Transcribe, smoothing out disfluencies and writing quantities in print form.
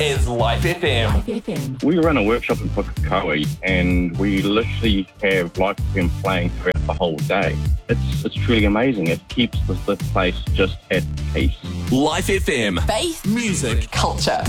is Life FM. Life FM. We run a workshop in Pukekohe and we literally have Life FM playing throughout the whole day. It's truly amazing. It keeps the place just at peace. Life FM. Faith, Music. culture.